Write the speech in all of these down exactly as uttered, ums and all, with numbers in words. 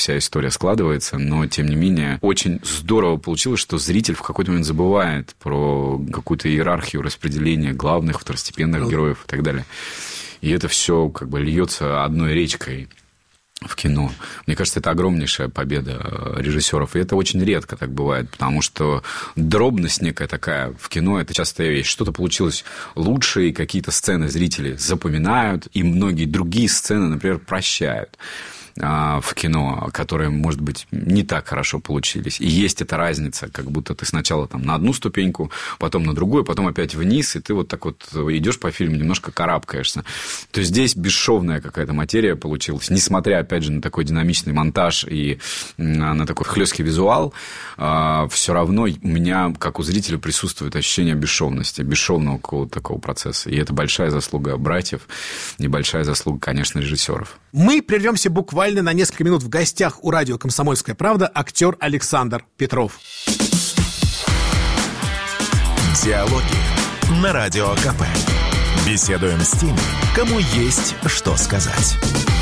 вся история складывается, но, тем не менее, очень здорово получилось, что зритель в какой-то момент забывает про какую-то иерархию распределения главных, второстепенных героев и так далее. И это все как бы льется одной речкой в кино. Мне кажется, это огромнейшая победа режиссеров. И это очень редко так бывает, потому что дробность некая такая в кино – это частая вещь. Что-то получилось лучше, и какие-то сцены зрители запоминают, и многие другие сцены, например, прощают в кино, которые, может быть, не так хорошо получились. И есть эта разница, как будто ты сначала там на одну ступеньку, потом на другую, потом опять вниз, и ты вот так вот идешь по фильму, немножко карабкаешься. То есть здесь бесшовная какая-то материя получилась, несмотря, опять же, на такой динамичный монтаж и на такой хлесткий визуал, все равно у меня, как у зрителя, присутствует ощущение бесшовности, бесшовного какого-то такого процесса. И это большая заслуга братьев и большая заслуга, конечно, режиссеров. Мы прервемся буквально на несколько минут. В гостях у радио «Комсомольская правда» актер Александр Петров. Диалоги на Радио КП. Беседуем с теми, кому есть что сказать.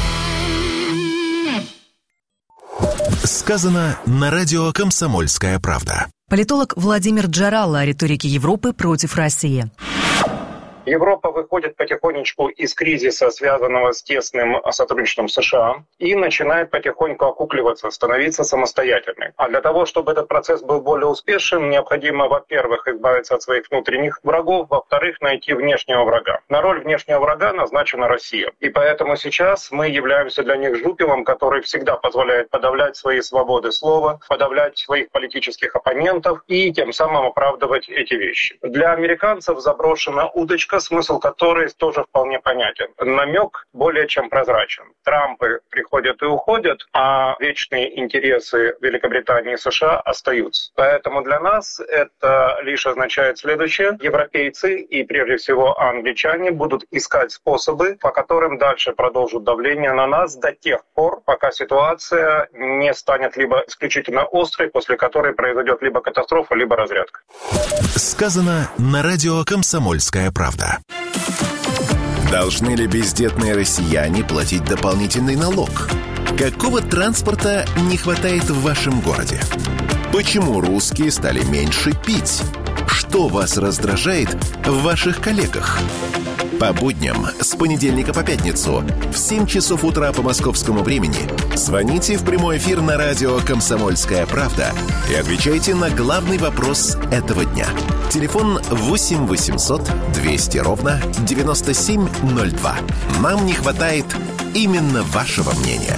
Сказано на радио «Комсомольская правда». Политолог Владимир Джаралло о риторике Европы против России. Европа выходит потихонечку из кризиса, связанного с тесным сотрудничеством США, и начинает потихоньку окукливаться, становиться самостоятельной. А для того, чтобы этот процесс был более успешным, необходимо, во-первых, избавиться от своих внутренних врагов, во-вторых, найти внешнего врага. На роль внешнего врага назначена Россия. И поэтому сейчас мы являемся для них жупелом, который всегда позволяет подавлять свои свободы слова, подавлять своих политических оппонентов и тем самым оправдывать эти вещи. Для американцев заброшена удочка, смысл которой тоже вполне понятен. Намек более чем прозрачен. Трампы приходят и уходят, а вечные интересы Великобритании и США остаются. Поэтому для нас это лишь означает следующее. Европейцы и прежде всего англичане будут искать способы, по которым дальше продолжат давление на нас до тех пор, пока ситуация не станет либо исключительно острой, после которой произойдет либо катастрофа, либо разрядка. Сказано на радио «Комсомольская правда». Должны ли бездетные россияне платить дополнительный налог? Какого транспорта не хватает в вашем городе? Почему русские стали меньше пить? Что вас раздражает в ваших коллегах? По будням с понедельника по пятницу в семь часов утра по московскому времени звоните в прямой эфир на радио «Комсомольская правда» и отвечайте на главный вопрос этого дня. Телефон восемь восемьсот двести ровно девяносто семь ноль два. Нам не хватает именно вашего мнения.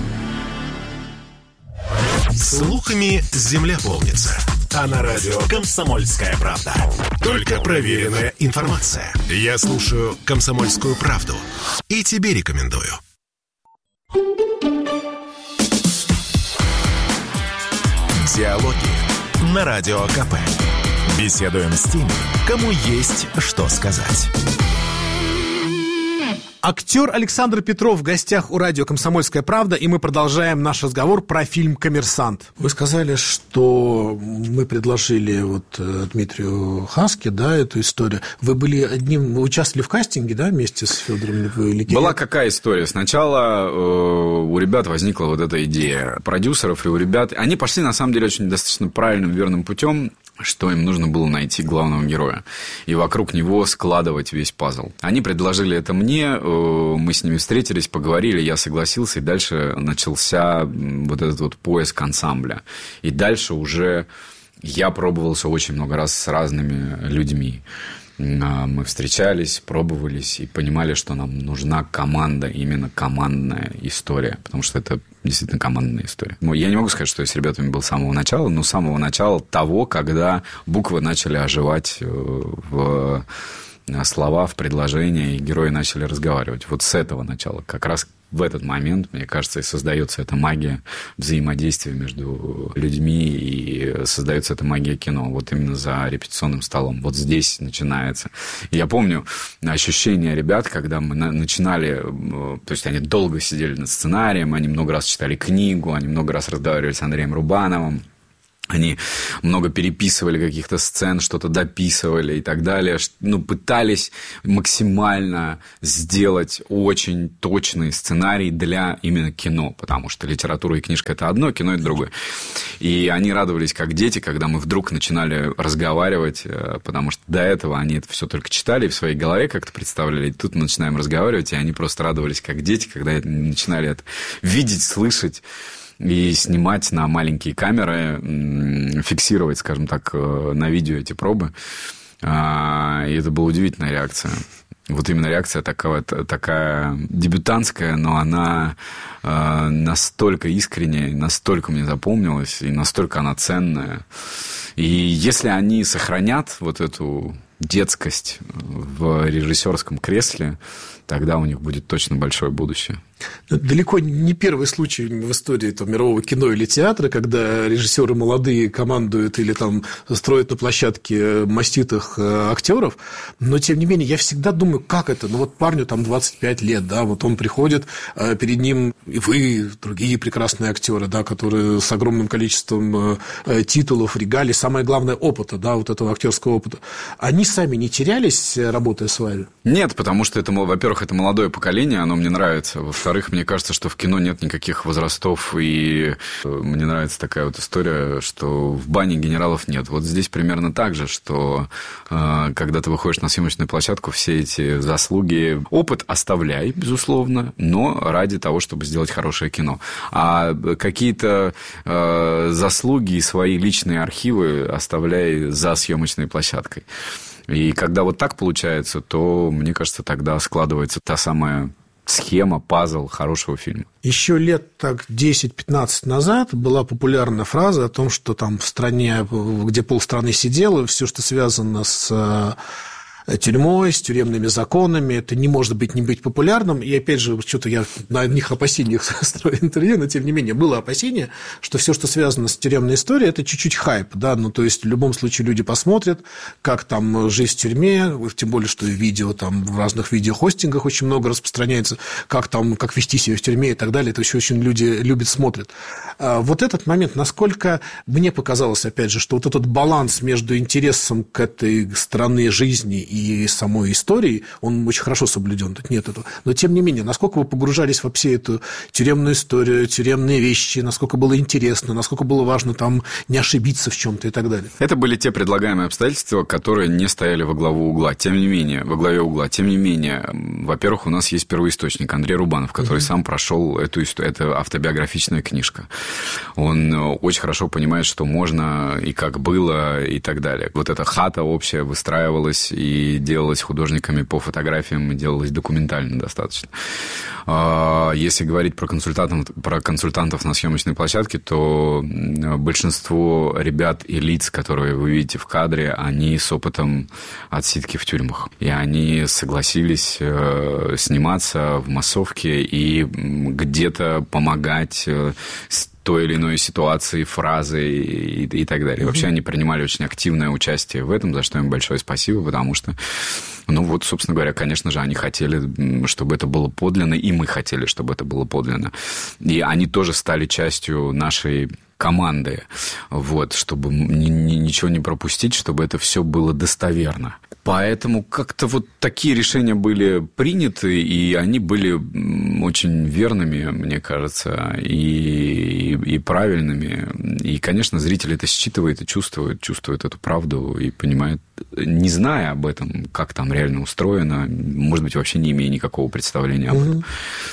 Слухами земля полнится. А на радио «Комсомольская правда» только проверенная информация. Я слушаю «Комсомольскую правду» и тебе рекомендую. Диалоги на Радио КП. Беседуем с теми, кому есть что сказать. Актер Александр Петров в гостях у радио «Комсомольская правда», и мы продолжаем наш разговор про фильм «Коммерсант». Вы сказали, что мы предложили вот Дмитрию Хаске, да, эту историю. Вы были одним, вы участвовали в кастинге, да, вместе с Федором Ликиным? Была какая история? Сначала э, у ребят возникла вот эта идея продюсеров, и у ребят... Они пошли, на самом деле, очень достаточно правильным, верным путем, что им нужно было найти главного героя и вокруг него складывать весь пазл. Они предложили это мне, мы с ними встретились, поговорили, я согласился, и дальше начался вот этот вот поиск ансамбля. И дальше уже я пробовался очень много раз с разными людьми. Мы встречались, пробовались и понимали, что нам нужна команда, именно командная история, потому что это действительно командная история. Я не могу сказать, что я с ребятами был с самого начала, но с самого начала того, когда буквы начали оживать в слова, в предложения, и герои начали разговаривать. Вот с этого начала, как раз в этот момент, мне кажется, и создается эта магия взаимодействия между людьми, и создается эта магия кино. Вот именно за репетиционным столом. Вот здесь начинается. И я помню ощущение ребят, когда мы начинали... То есть они долго сидели над сценарием, они много раз читали книгу, они много раз разговаривали с Андреем Рубановым. Они много переписывали каких-то сцен, что-то дописывали и так далее. Ну, пытались максимально сделать очень точный сценарий для именно кино, потому что литература и книжка – это одно, кино – это другое. И они радовались как дети, когда мы вдруг начинали разговаривать, потому что до этого они это все только читали и в своей голове как-то представляли. И тут мы начинаем разговаривать, и они просто радовались как дети, когда начинали это видеть, слышать. И снимать на маленькие камеры, фиксировать, скажем так, на видео эти пробы. И это была удивительная реакция. Вот именно реакция такая, такая дебютантская, но она настолько искренняя, настолько мне запомнилась, и настолько она ценная. И если они сохранят вот эту детскость в режиссерском кресле, тогда у них будет точно большое будущее. Далеко не первый случай в истории там, мирового кино или театра, когда режиссеры молодые командуют или там строят на площадке маститых актеров, но тем не менее я всегда думаю, как это, ну вот парню там двадцать пять лет, да, вот он приходит, перед ним и вы, другие прекрасные актеры, да, которые с огромным количеством титулов, регалий, самое главное опыта, да, вот этого актерского опыта, они сами не терялись, работая с вами? Нет, потому что это, во-первых, это молодое поколение, оно мне нравится. Во-вторых, мне кажется, что в кино нет никаких возрастов, и мне нравится такая вот история, что в бане генералов нет. Вот здесь примерно так же, что э, когда ты выходишь на съемочную площадку, все эти заслуги, опыт оставляй, безусловно, но ради того, чтобы сделать хорошее кино. А какие-то э, заслуги и свои личные архивы оставляй за съемочной площадкой. И когда вот так получается, то, мне кажется, тогда складывается та самая схема, пазл хорошего фильма. Еще лет так десять-пятнадцать назад была популярная фраза о том, что там в стране, где полстраны сидело, все, что связано с тюрьмой, с тюремными законами, это не может быть не быть популярным. И опять же, что-то я на одних опасениях строю интервью, но тем не менее было опасение, что все, что связано с тюремной историей, это чуть-чуть хайп, да, ну то есть в любом случае люди посмотрят, как там жизнь в тюрьме, тем более, что видео там в разных видеохостингах очень много распространяется, как там, как вести себя в тюрьме и так далее, это еще очень люди любят, смотрят. Вот этот момент, насколько мне показалось, опять же, что вот этот баланс между интересом к этой стороне жизни и и самой истории, он очень хорошо соблюден, тут нет этого. Но, тем не менее, насколько вы погружались во всю эту тюремную историю, тюремные вещи, насколько было интересно, насколько было важно там не ошибиться в чем-то и так далее? Это были те предлагаемые обстоятельства, которые не стояли во главу угла. Тем не менее, во главе угла. Тем не менее, во-первых, у нас есть первоисточник Андрей Рубанов, который uh-huh. сам прошел эту историю. Это автобиографичная книжка. Он очень хорошо понимает, что можно и как было и так далее. Вот эта хата общая выстраивалась и делалось художниками по фотографиям, и делалось документально достаточно. Если говорить про консультантов, про консультантов на съемочной площадке, то большинство ребят и лиц, которые вы видите в кадре, они с опытом отсидки в тюрьмах. И они согласились сниматься в массовке и где-то помогать с той или иной ситуации, фразы и, и так далее. Mm-hmm. Вообще они принимали очень активное участие в этом, за что им большое спасибо, потому что, ну вот, собственно говоря, конечно же, они хотели, чтобы это было подлинно, и мы хотели, чтобы это было подлинно. И они тоже стали частью нашей команды, вот, чтобы ни, ни, ничего не пропустить, чтобы это все было достоверно. Поэтому как-то вот такие решения были приняты, и они были очень верными, мне кажется, и, и, и правильными. И, конечно, зритель это считывает и чувствует, чувствует эту правду и понимает, не зная об этом, как там реально устроено, может быть, вообще не имея никакого представления об этом.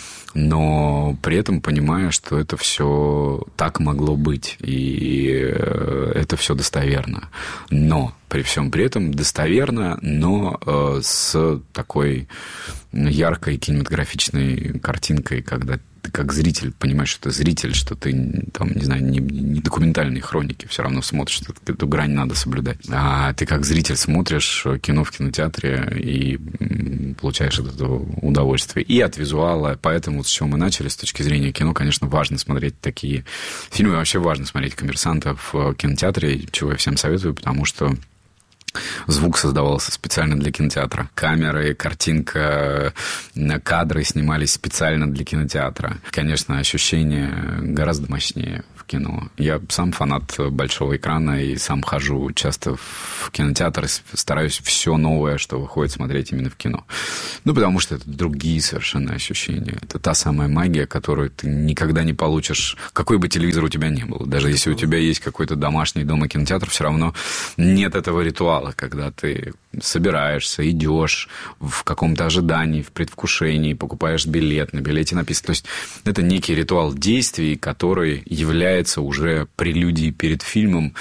Но при этом понимая, что это все так могло быть, и это все достоверно. Но при всем при этом достоверно, но э, с такой яркой кинематографичной картинкой, когда ты как зритель понимаешь, что ты зритель, что ты, там, не знаю, не, не документальные хроники, все равно смотришь, что эту грань надо соблюдать. А ты как зритель смотришь кино в кинотеатре и получаешь от этого удовольствие. И от визуала. Поэтому, вот с чего мы начали, с точки зрения кино, конечно, важно смотреть такие фильмы. Вообще важно смотреть «Коммерсанта» в кинотеатре, чего я всем советую, потому что Звук создавался специально для кинотеатра. Камеры, картинка, кадры снимались специально для кинотеатра. Конечно, ощущение гораздо мощнее в кино. Я сам фанат большого экрана и сам хожу часто в кинотеатр и стараюсь все новое, что выходит, смотреть именно в кино. Ну, потому что это другие совершенно ощущения. Это та самая магия, которую ты никогда не получишь, какой бы телевизор у тебя ни был. Даже если у тебя есть какой-то домашний дома кинотеатр, все равно нет этого ритуала, когда ты собираешься, идешь в каком-то ожидании, в предвкушении, покупаешь билет, на билете написано. То есть это некий ритуал действий, который является уже прелюдией перед фильмом,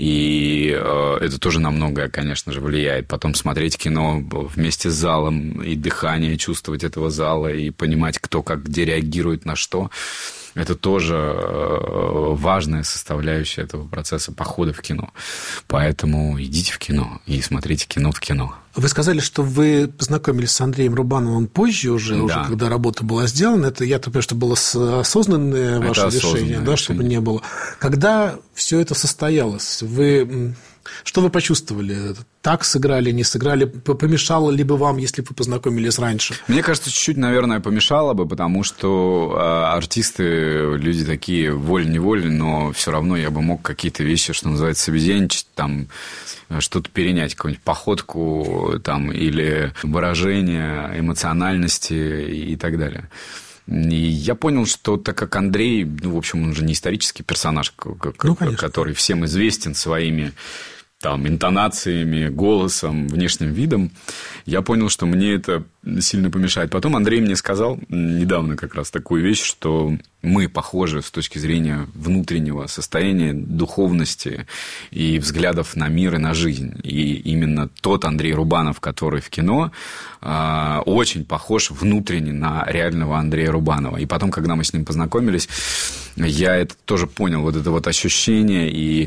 и э, это тоже на многое, конечно же, влияет. Потом смотреть кино вместе с залом, и дыхание чувствовать этого зала, и понимать, кто как где реагирует на что. Это тоже важная составляющая этого процесса похода в кино. Поэтому идите в кино и смотрите кино в кино. Вы сказали, что вы познакомились с Андреем Рубановым позже уже, да. уже когда работа была сделана. Это, я понимаю, что было осознанное ваше это решение, да, чтобы не было. Когда все это состоялось, вы... Что вы почувствовали? Так сыграли, не сыграли? Помешало ли бы вам, если бы вы познакомились раньше? Мне кажется, чуть-чуть, наверное, помешало бы, потому что артисты, люди такие волей-неволей, но все равно я бы мог какие-то вещи, что называется, собеседничать, там, что-то перенять, какую-нибудь походку там, или выражение эмоциональности и так далее. И я понял, что так как Андрей, ну, в общем, он же не исторический персонаж, ну, который всем известен своими там, интонациями, голосом, внешним видом, я понял, что мне это сильно помешает. Потом Андрей мне сказал недавно как раз такую вещь, что мы похожи с точки зрения внутреннего состояния, духовности и взглядов на мир и на жизнь. И именно тот Андрей Рубанов, который в кино, очень похож внутренне на реального Андрея Рубанова. И потом, когда мы с ним познакомились, я это тоже понял, вот это вот ощущение и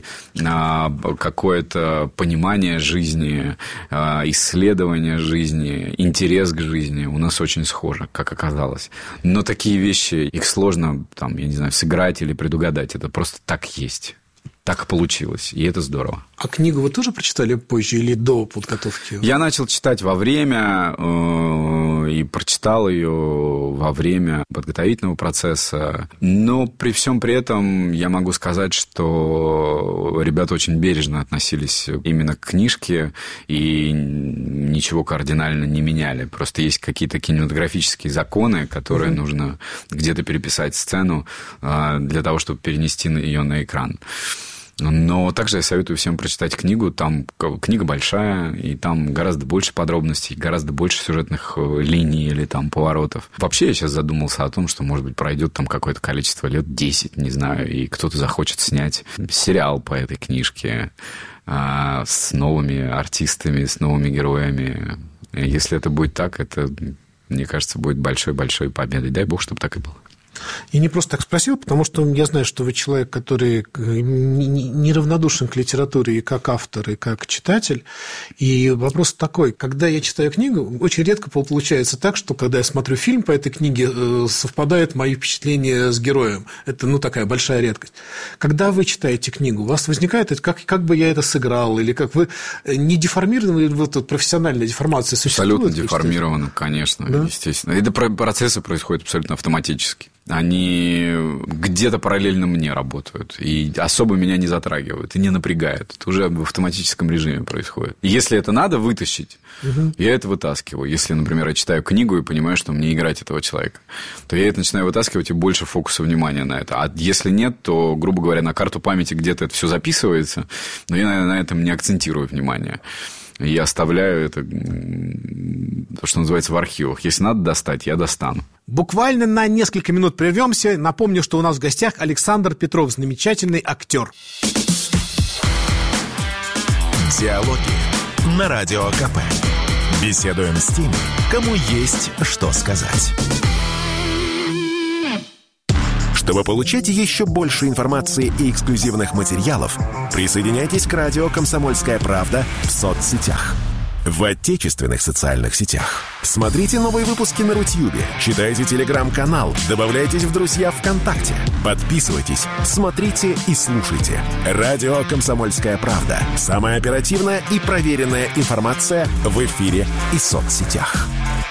какое-то понимание жизни, исследование жизни, интерес к жизни у нас очень схожи, как оказалось. Но такие вещи, их сложно, там, я не знаю, сыграть или предугадать. Это просто так есть. Так получилось, и это здорово. А книгу вы тоже прочитали позже или до подготовки? Я начал читать во время э, и прочитал ее во время подготовительного процесса. Но при всем при этом я могу сказать, что ребята очень бережно относились именно к книжке и ничего кардинально не меняли. Просто есть какие-то кинематографические законы, которые угу. нужно где-то переписать сцену э, для того, чтобы перенести ее на экран. Но также я советую всем прочитать книгу. Там книга большая, и там гораздо больше подробностей, гораздо больше сюжетных линий или там поворотов. Вообще я сейчас задумался о том, что, может быть, пройдет там какое-то количество лет, десять, не знаю, и кто-то захочет снять сериал по этой книжке а, с новыми артистами, с новыми героями. Если это будет так, это, мне кажется, будет большой-большой победой. Дай бог, чтобы так и было. Я не просто так спросил, потому что я знаю, что вы человек, который неравнодушен к литературе и как автор, и как читатель. И вопрос такой. Когда я читаю книгу, очень редко получается так, что когда я смотрю фильм по этой книге, совпадают мои впечатления с героем. Это, ну, такая большая редкость. Когда вы читаете книгу, у вас возникает, как, как бы я это сыграл, или как вы не деформированы, или вот тут профессиональная деформация существует? Абсолютно деформировано, конечно, да? Естественно. Это процессы происходят абсолютно автоматически. Они где-то параллельно мне работают, и особо меня не затрагивают, и не напрягают. Это уже в автоматическом режиме происходит. И если это надо вытащить, угу. я это вытаскиваю. Если, например, я читаю книгу и понимаю, что мне играть этого человека, то я это начинаю вытаскивать, и больше фокуса внимания на это. А если нет, то, грубо говоря, на карту памяти где-то это все записывается, но я на этом не акцентирую внимание. Я оставляю это, то, что называется, в архивах. Если надо достать, я достану. Буквально на несколько минут прервемся. Напомню, что у нас в гостях Александр Петров, замечательный актер. Диалоги на Радио КП. Беседуем с теми, кому есть что сказать. Чтобы получать еще больше информации и эксклюзивных материалов, присоединяйтесь к радио «Комсомольская правда» в соцсетях. в отечественных социальных сетях. Смотрите новые выпуски на Рутьюбе, читайте телеграм-канал, добавляйтесь в друзья ВКонтакте, подписывайтесь, смотрите и слушайте. Радио «Комсомольская правда». Самая оперативная и проверенная информация в эфире и соцсетях.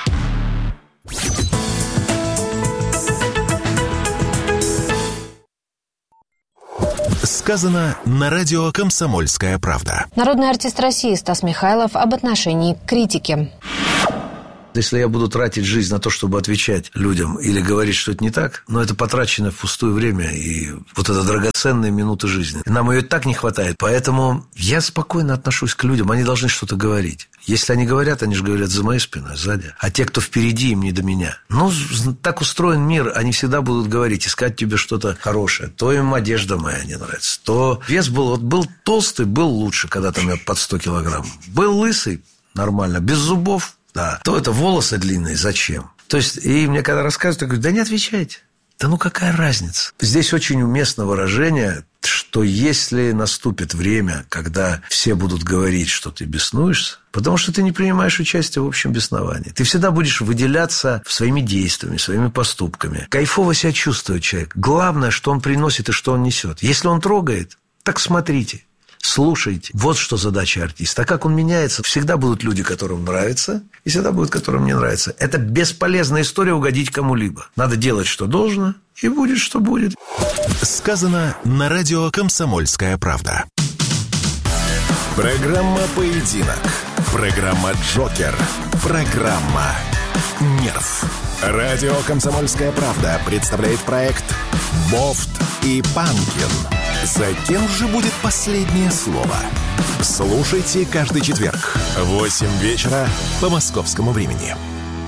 Сказано на радио «Комсомольская правда». Народный артист России Стас Михайлов об отношении к критике. Если я буду тратить жизнь на то, чтобы отвечать людям или говорить, что это не так, но это потрачено впустую время и вот это драгоценные минуты жизни. Нам ее так не хватает, поэтому я спокойно отношусь к людям, они должны что-то говорить. Если они говорят, они же говорят за моей спиной, сзади. А те, кто впереди, им не до меня. Ну, так устроен мир, они всегда будут говорить, искать тебе что-то хорошее. То им одежда моя не нравится, то вес был, вот был толстый, был лучше, когда там я под сто килограмм. Был лысый, нормально, без зубов. Да, то это волосы длинные, зачем? То есть, и мне когда рассказывают, я говорю, да не отвечайте. Да ну какая разница? Здесь очень уместно выражение, что если наступит время, когда все будут говорить, что ты беснуешься, потому что ты не принимаешь участие в общем бесновании, ты всегда будешь выделяться своими действиями, своими поступками. Кайфово себя чувствует человек. Главное, что он приносит и что он несет. Если он трогает, так смотрите. Слушайте. Вот что задача артиста. А как он меняется? Всегда будут люди, которым нравится, и всегда будут, которым не нравится. Это бесполезная история угодить кому-либо. Надо делать, что должно, и будет, что будет. Сказано на радио «Комсомольская правда». Программа «Поединок». Программа «Джокер». Программа «Нерв». Радио «Комсомольская правда» представляет проект «Бофт и Панкин». За кем же будет последнее слово? Слушайте каждый четверг в восемь вечера по московскому времени.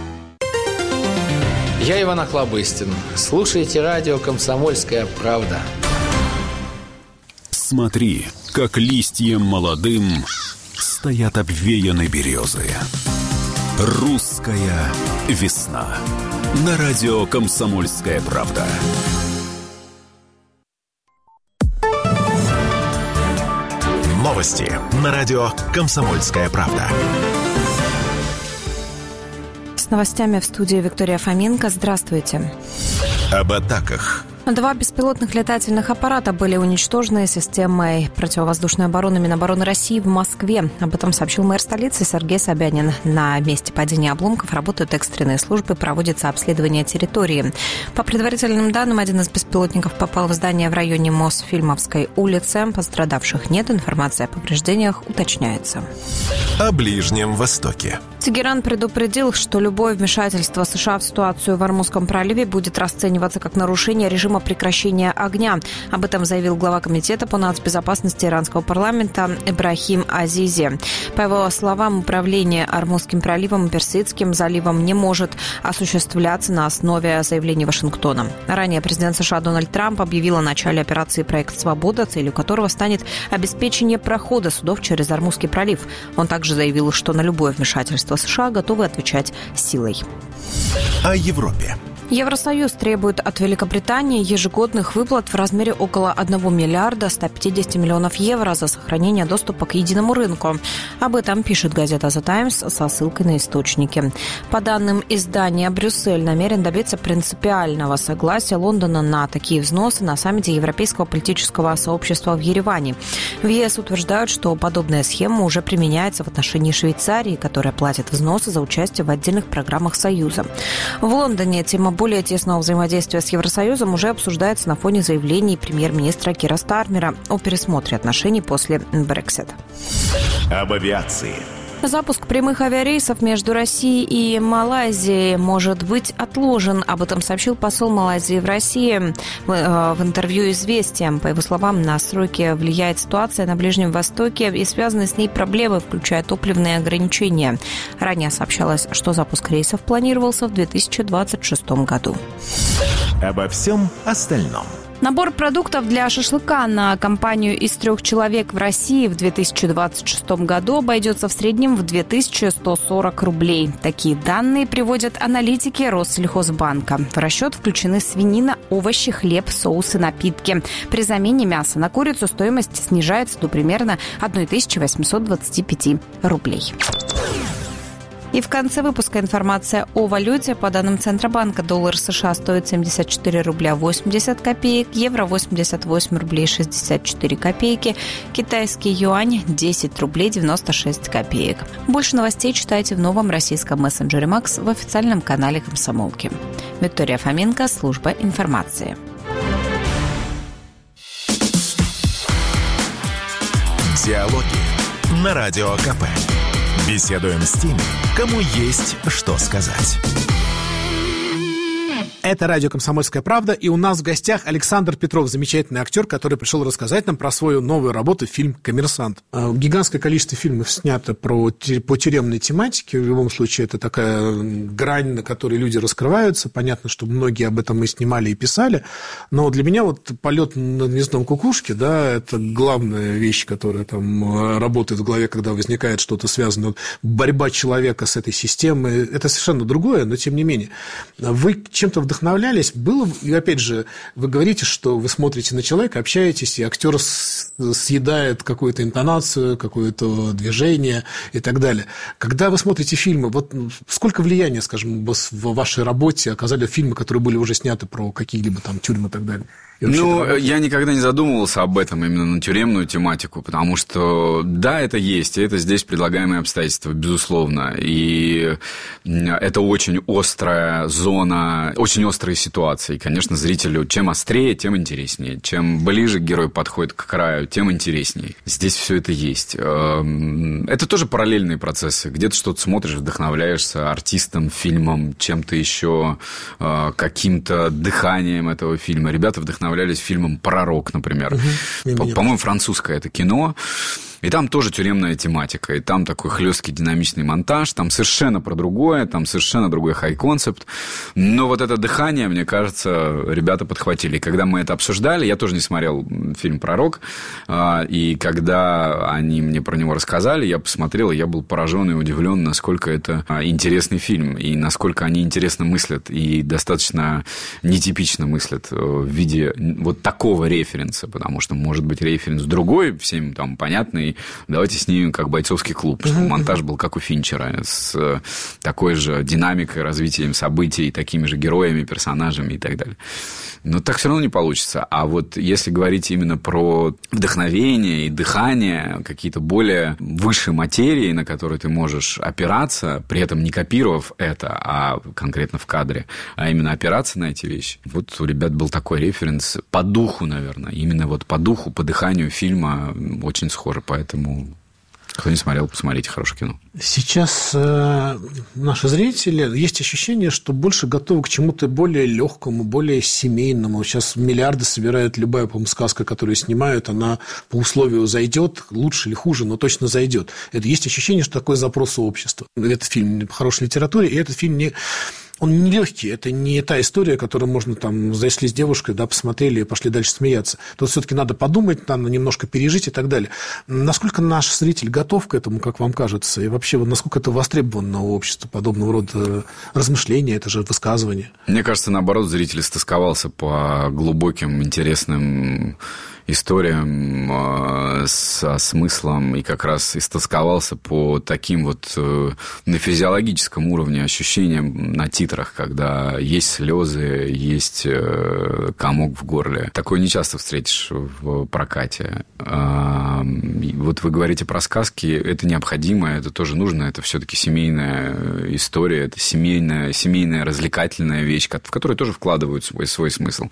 Я Иван Охлобыстин. Слушайте радио «Комсомольская правда». Смотри, как листьям молодым стоят обвеяны березы. Русская весна. На радио «Комсомольская правда». Новости на радио «Комсомольская правда». С новостями в студии Виктория Фоменко. Здравствуйте. Об атаках. Два беспилотных летательных аппарата были уничтожены системой противовоздушной обороны Минобороны России в Москве. Об этом сообщил мэр столицы Сергей Собянин. На месте падения обломков работают экстренные службы, проводится обследование территории. По предварительным данным, один из беспилотников попал в здание в районе Мосфильмовской улицы. Пострадавших нет, информация о повреждениях уточняется. О Ближнем Востоке. Тегеран предупредил, что любое вмешательство США в ситуацию в Ормузском проливе будет расцениваться как нарушение режима прекращения огня. Об этом заявил глава комитета по нацбезопасности иранского парламента Ибрахим Азизи. По его словам, управление Ормузским проливом и Персидским заливом не может осуществляться на основе заявлений Вашингтона. Ранее президент США Дональд Трамп объявил о начале операции «Проект Свобода», целью которого станет обеспечение прохода судов через Ормузский пролив. Он также заявил, что на любое вмешательство США готовы отвечать силой. О Европе. Евросоюз требует от Великобритании ежегодных выплат в размере около одного миллиарда ста пятидесяти миллионов евро за сохранение доступа к единому рынку. Об этом пишет газета «The Times» со ссылкой на источники. По данным издания, Брюссель намерен добиться принципиального согласия Лондона на такие взносы на саммите Европейского политического сообщества в Ереване. В ЕС утверждают, что подобная схема уже применяется в отношении Швейцарии, которая платит взносы за участие в отдельных программах Союза. В Лондоне тема более тесного взаимодействия с Евросоюзом уже обсуждается на фоне заявлений премьер-министра Кира Стармера о пересмотре отношений после Брексита. Об авиации. Запуск прямых авиарейсов между Россией и Малайзией может быть отложен. Об этом сообщил посол Малайзии в России в интервью «Известиям». По его словам, на сроки влияет ситуация на Ближнем Востоке и связанные с ней проблемы, включая топливные ограничения. Ранее сообщалось, что запуск рейсов планировался в две тысячи двадцать шестом году. Обо всем остальном. Набор продуктов для шашлыка на компанию из трех человек в России в две тысячи двадцать шестом году обойдется в среднем в две тысячи сто сорок рублей. Такие данные приводят аналитики Россельхозбанка. В расчет включены свинина, овощи, хлеб, соусы, напитки. При замене мяса на курицу стоимость снижается до примерно тысяча восемьсот двадцать пять рублей. И в конце выпуска информация о валюте. По данным Центробанка, доллар США стоит семьдесят четыре рубля восемьдесят копеек, евро восемьдесят восемь рублей шестьдесят четыре копейки, китайский юань десять рублей девяносто шесть копеек. Больше новостей читайте в новом российском мессенджере Макс в официальном канале «Комсомолки». Виктория Фоменко, служба информации. Диалоги на Радио КП. Беседуем с теми, кому есть что сказать. Это радио «Комсомольская правда», и у нас в гостях Александр Петров, замечательный актер, который пришел рассказать нам про свою новую работу, фильм «Коммерсант». Гигантское количество фильмов снято про, по тюремной тематике. В любом случае, это такая грань, на которой люди раскрываются. Понятно, что многие об этом и снимали, и писали. Но для меня вот полет над гнездом кукушки, да, это главная вещь, которая там работает в голове, когда возникает что-то связанное. Борьба человека с этой системой. Это совершенно другое, но тем не менее. Вы чем-то вдохновлялись? Было, и опять же, вы говорите, что вы смотрите на человека, общаетесь, и актер съедает какую-то интонацию, какое-то движение и так далее. Когда вы смотрите фильмы, вот сколько влияния, скажем, в вашей работе оказали фильмы, которые были уже сняты про какие-либо там тюрьмы и так далее? Ну, я никогда не задумывался об этом, именно на тюремную тематику, потому что, да, это есть, и это здесь предлагаемые обстоятельства, безусловно, и это очень острая зона, очень острые ситуации, и, конечно, зрителю чем острее, тем интереснее, чем ближе герой подходит к краю, тем интереснее. Здесь все это есть. Это тоже параллельные процессы, где-то что-то смотришь, вдохновляешься артистом, фильмом, чем-то еще, каким-то дыханием этого фильма. Ребята вдохновляются вдохновлялись фильмом «Пророк», например. Угу. По-моему, французское это кино. И там тоже тюремная тематика, и там такой хлесткий динамичный монтаж, там совершенно про другое, там совершенно другой хай-концепт. Но вот это дыхание, мне кажется, ребята подхватили. И когда мы это обсуждали, я тоже не смотрел фильм «Пророк», и когда они мне про него рассказали, я посмотрел, и я был поражен и удивлен, насколько это интересный фильм, и насколько они интересно мыслят, и достаточно нетипично мыслят в виде вот такого референса, потому что, может быть, референс другой, всем там понятный. Давайте снимем как «Бойцовский клуб», чтобы монтаж был как у Финчера, с такой же динамикой, развитием событий, такими же героями, персонажами и так далее. Но так все равно не получится. А вот если говорить именно про вдохновение и дыхание, какие-то более высшие материи, на которые ты можешь опираться, при этом не копировав это, а конкретно в кадре, а именно опираться на эти вещи. Вот у ребят был такой референс по духу, наверное. Именно вот по духу, по дыханию фильма очень схоже. Поэтому, кто не смотрел, посмотрите, хорошее кино. Сейчас э, наши зрители, есть ощущение, что больше готовы к чему-то более легкому, более семейному. Сейчас миллиарды собирают, любая, по-моему, сказка, которую снимают, она по условию зайдет, лучше или хуже, но точно зайдет. Это есть ощущение, что такой запрос у общества. Этот фильм по хорошей литературе, и этот фильм не... Он не легкий, это не та история, которую можно там зашли с девушкой, да, посмотрели и пошли дальше смеяться. Тут все-таки надо подумать, надо немножко пережить и так далее. Насколько наш зритель готов к этому, как вам кажется, и вообще насколько это востребовано у общества, подобного рода размышления, это же высказывания? Мне кажется, наоборот, зритель стосковался по глубоким, интересным историям э, со смыслом и как раз истосковался по таким вот э, на физиологическом уровне ощущениям на титрах, когда есть слезы, есть э, комок в горле. Такое не часто встретишь в прокате. Э, вот вы говорите про сказки, это необходимо, это тоже нужно, это все-таки семейная история, это семейная, семейная развлекательная вещь, в которую тоже вкладывают свой, свой смысл.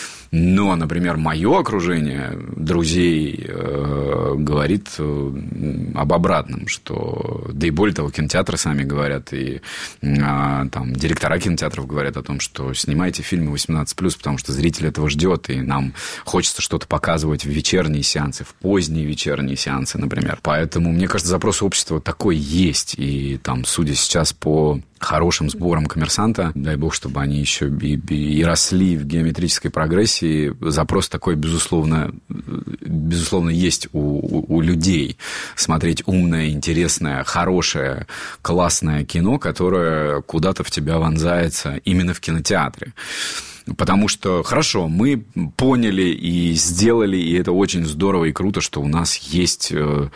Но, например, мое окружение друзей э, говорит э, об обратном, что, да и более того, кинотеатры сами говорят, и э, там, директора кинотеатров говорят о том, что снимайте фильмы восемнадцать плюс, потому что зритель этого ждет, и нам хочется что-то показывать в вечерние сеансы, в поздние вечерние сеансы, например. Поэтому, мне кажется, запрос общества такой есть, и там, судя сейчас по хорошим сборам «Коммерсанта», дай бог, чтобы они еще и, и, и росли в геометрической прогрессии, запрос такой, безусловно, безусловно есть у, у, у людей. Смотреть умное, интересное, хорошее, классное кино, которое куда-то в тебя вонзается именно в кинотеатре. Потому что, хорошо, мы поняли и сделали, и это очень здорово и круто, что у нас есть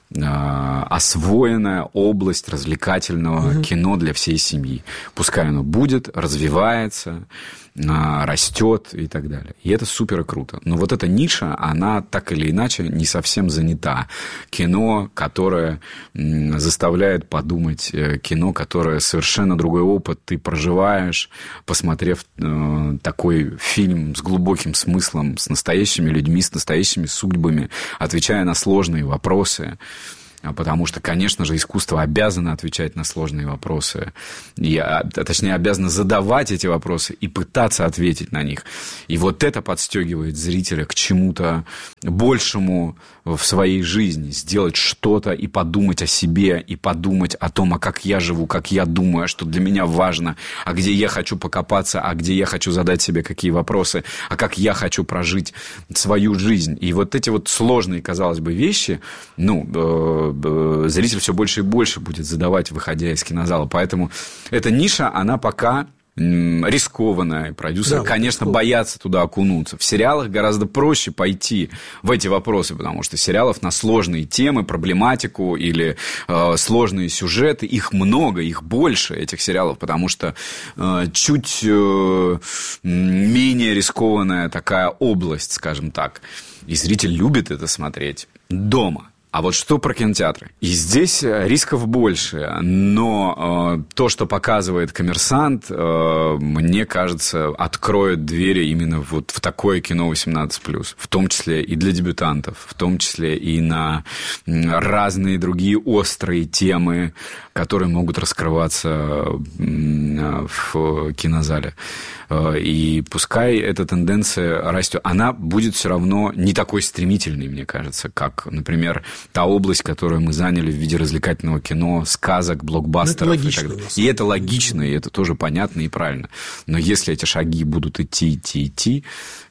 освоенная область развлекательного mm-hmm. кино для всей семьи. Пускай оно будет, развивается, растет и так далее. И это супер круто. Но вот эта ниша, она так или иначе не совсем занята. Кино, которое заставляет подумать, кино, которое совершенно другой опыт ты проживаешь, посмотрев такой фильм с глубоким смыслом, с настоящими людьми, с настоящими судьбами, отвечая на сложные вопросы. Потому что, конечно же, искусство обязано отвечать на сложные вопросы. И, точнее, обязано задавать эти вопросы и пытаться ответить на них. И вот это подстегивает зрителя к чему-то большему в своей жизни. Сделать что-то и подумать о себе, и подумать о том, а как я живу, как я думаю, что для меня важно, а где я хочу покопаться, а где я хочу задать себе какие вопросы, а как я хочу прожить свою жизнь. И вот эти вот сложные, казалось бы, вещи, ну... зритель все больше и больше будет задавать, выходя из кинозала. Поэтому эта ниша, она пока рискованная. Продюсеры, да, конечно, рискованно. Боятся туда окунуться. В сериалах гораздо проще пойти в эти вопросы, потому что сериалов на сложные темы, проблематику или э, сложные сюжеты, их много, их больше, этих сериалов, потому что э, чуть э, менее рискованная такая область, скажем так. И зритель любит это смотреть дома. А вот что про кинотеатры? И здесь рисков больше, но э, то, что показывает «Коммерсант», э, мне кажется, откроет двери именно вот в такое кино восемнадцать плюс, в том числе и для дебютантов, в том числе и на разные другие острые темы, которые могут раскрываться в кинозале. И пускай эта тенденция растет, она будет все равно не такой стремительной, мне кажется, как, например, та область, которую мы заняли в виде развлекательного кино, сказок, блокбастеров. Это логично, и так далее. И это логично, и это тоже понятно и правильно. Но если эти шаги будут идти, идти, идти,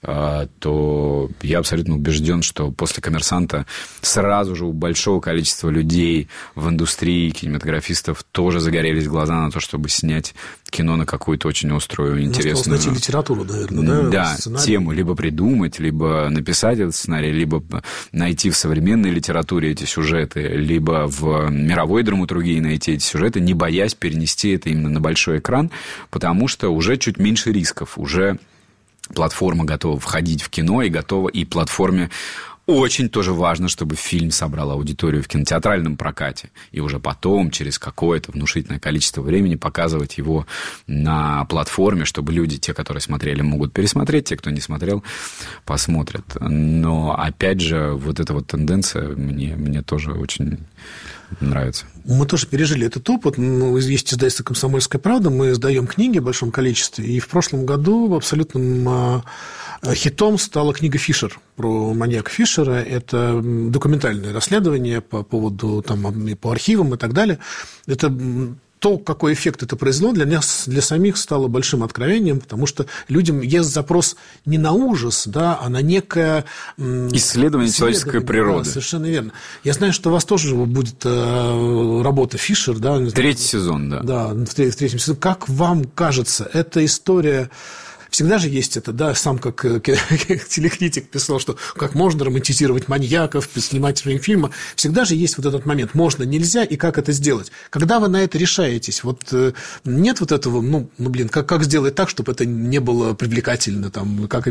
то я абсолютно убежден, что после «Коммерсанта» сразу же у большого количества людей в индустрии, кинематографистов, тоже загорелись глаза на то, чтобы снять кино на какую-то очень острую, интересную... Найти литературу, наверное, да? Да, тему либо придумать, либо написать этот сценарий, либо найти в современной литературе эти сюжеты, либо в мировой драматургии найти эти сюжеты, не боясь перенести это именно на большой экран, потому что уже чуть меньше рисков, уже платформа готова входить в кино и готова, и платформе очень тоже важно, чтобы фильм собрал аудиторию в кинотеатральном прокате. И уже потом, через какое-то внушительное количество времени, показывать его на платформе, чтобы люди, те, которые смотрели, могут пересмотреть, те, кто не смотрел, посмотрят. Но, опять же, вот эта вот тенденция мне, мне тоже очень нравится. Мы тоже пережили этот опыт. Есть издательство «Комсомольская правда», мы издаем книги в большом количестве. И в прошлом году абсолютным хитом стала книга «Фишер» про маньяка Фишера. Это документальное расследование по поводу, там, по архивам и так далее. Это то, какой эффект это произвело, для нас, для самих стало большим откровением, потому что людям есть запрос не на ужас, да, а на некое... Исследование, исследование человеческой природы. Да, совершенно верно. Я знаю, что у вас тоже будет э, работа «Фишер». Да, третий сезон, да. Да, в третьем сезоне. Как вам кажется, эта история... Всегда же есть это, да, сам как телекритик писал, что как можно романтизировать маньяков, снимать фильмы. Всегда же есть вот этот момент, можно, нельзя, и как это сделать. Когда вы на это решаетесь, вот нет вот этого, ну, ну блин, как, как сделать так, чтобы это не было привлекательно, там, как...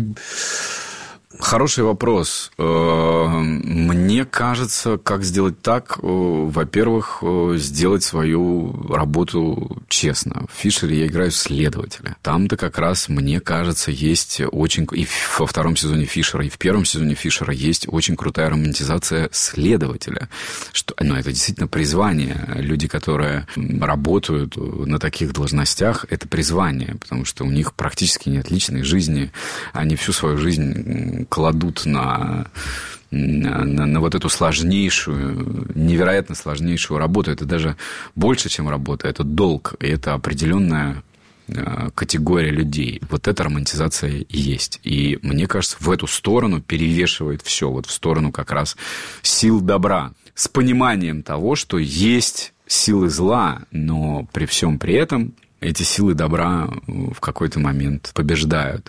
Хороший вопрос. Мне кажется, как сделать так, во-первых, сделать свою работу честно. В «Фишере» я играю следователя. Там-то как раз, мне кажется, есть очень... И во втором сезоне «Фишера», и в первом сезоне «Фишера» есть очень крутая романтизация следователя. Что... Ну, это действительно призвание. Люди, которые работают на таких должностях, это призвание, потому что у них практически нет личной жизни. Они всю свою жизнь кладут на, на, на вот эту сложнейшую, невероятно сложнейшую работу. Это даже больше, чем работа, это долг, и это определенная категория людей. Вот эта романтизация и есть. И мне кажется, в эту сторону перевешивает все, вот в сторону как раз сил добра, с пониманием того, что есть силы зла, но при всем при этом эти силы добра в какой-то момент побеждают.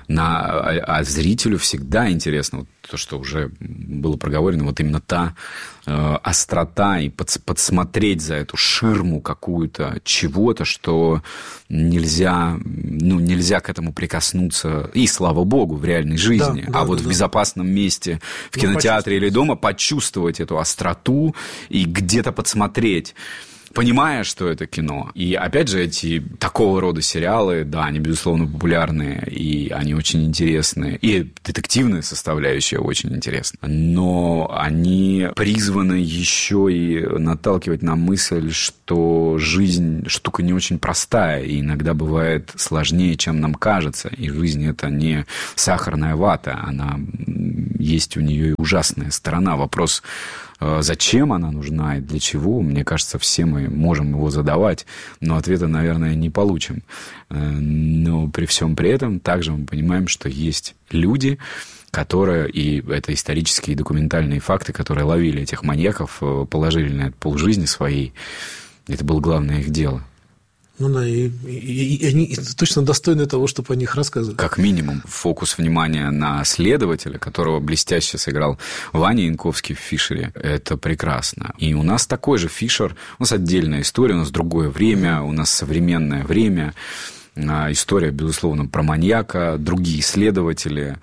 На, а, а зрителю всегда интересно, вот то, что уже было проговорено, вот именно та э, острота и под, подсмотреть за эту ширму какую-то чего-то, что нельзя, ну, нельзя к этому прикоснуться, и слава богу, в реальной жизни, да, а да, вот да, в безопасном месте, в кинотеатре или дома почувствовать эту остроту и где-то подсмотреть, понимая, что это кино. И, опять же, эти такого рода сериалы, да, они, безусловно, популярные, и они очень интересные. И детективная составляющая очень интересна. Но они призваны еще и наталкивать на мысль, что жизнь штука не очень простая, и иногда бывает сложнее, чем нам кажется. И жизнь – это не сахарная вата, она есть у нее и ужасная сторона. Вопрос, зачем она нужна и для чего, мне кажется, все мы можем его задавать, но ответа, наверное, не получим. Но при всем при этом также мы понимаем, что есть люди, которые, и это исторические и документальные факты, которые ловили этих маньяков, положили на это полжизни своей. Это было главное их дело. Ну да, и, и, и они точно достойны того, чтобы о них рассказывали. Как минимум, фокус внимания на следователя, которого блестяще сыграл Ваня Янковский в «Фишере», это прекрасно. И у нас такой же «Фишер», у нас отдельная история, у нас другое время, у нас современное время. История, безусловно, про маньяка, другие следователи,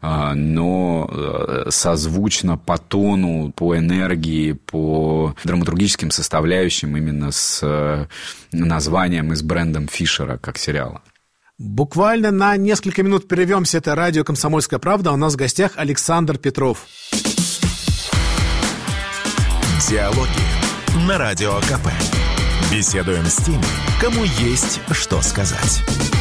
но созвучно по тону, по энергии, по драматургическим составляющим именно с названием и с брендом Фишера как сериала. Буквально на несколько минут прервемся. Это радио «Комсомольская правда». У нас в гостях Александр Петров. Диалоги на Радио КП. Беседуем с теми, кому есть что сказать.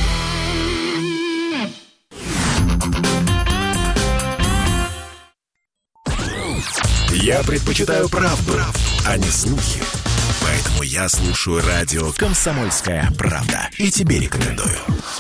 Я предпочитаю правду, правду, а не слухи. Поэтому я слушаю радио «Комсомольская правда». И тебе рекомендую.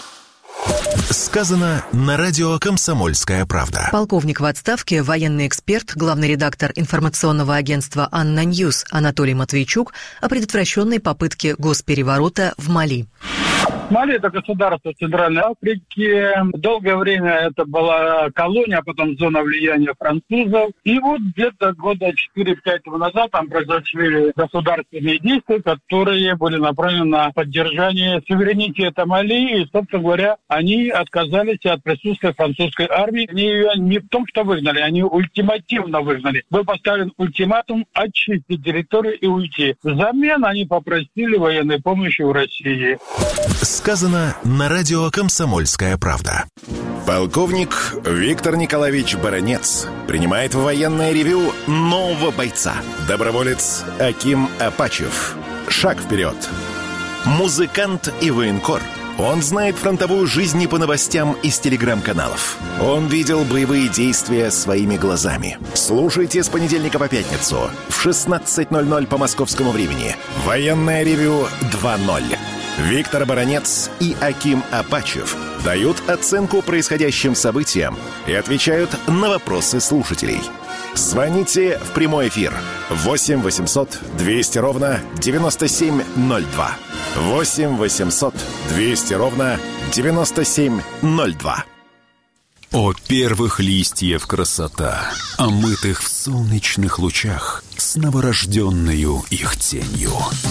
Сказано на радио «Комсомольская правда». Полковник в отставке, военный эксперт, главный редактор информационного агентства «Анна Ньюс» Анатолий Матвейчук о предотвращенной попытке госпереворота в Мали. Мали – это государство Центральной Африки. Долгое время это была колония, а потом зона влияния французов. И вот где-то года четыре-пять назад там произошли государственные действия, которые были направлены на поддержание суверенитета Мали. И, собственно говоря, они отказались от присутствия французской армии. Они ее не в том, что выгнали, они ультимативно выгнали. Был поставлен ультиматум очистить территорию и уйти. Взамен они попросили военной помощи у России. Сказано на радио «Комсомольская правда». Полковник Виктор Николаевич Баранец принимает в военное ревю нового бойца. Доброволец Аким Апачев. Шаг вперед. Музыкант и военкор. Он знает фронтовую жизнь не по новостям из телеграм-каналов. Он видел боевые действия своими глазами. Слушайте с понедельника по пятницу в шестнадцать ноль ноль по московскому времени. Военное ревю два ноль. Виктор Баранец и Аким Апачев дают оценку происходящим событиям и отвечают на вопросы слушателей. Звоните в прямой эфир восемь восемьсот двести ровно девяносто семь ноль два. восемь восемьсот двести ровно девяносто семь ноль два. О первых листьев красота, омытых в солнечных лучах с новорожденную их тенью.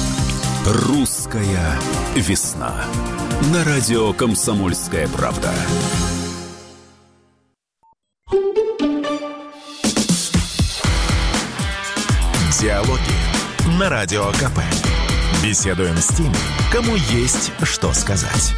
Русская весна. На радио «Комсомольская правда». Диалоги на Радио КП. Беседуем с теми, кому есть что сказать.